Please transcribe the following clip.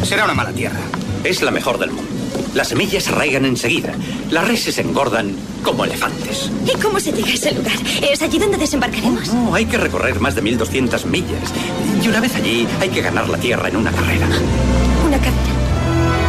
Será una mala tierra. Es la mejor del mundo. Las semillas se arraigan enseguida. Las reses engordan como elefantes. ¿Y cómo se llega a ese lugar? ¿Es allí donde desembarcaremos? No, hay que recorrer más de 1200 millas. Y una vez allí, hay que ganar la tierra en una carrera. ¿Una carrera?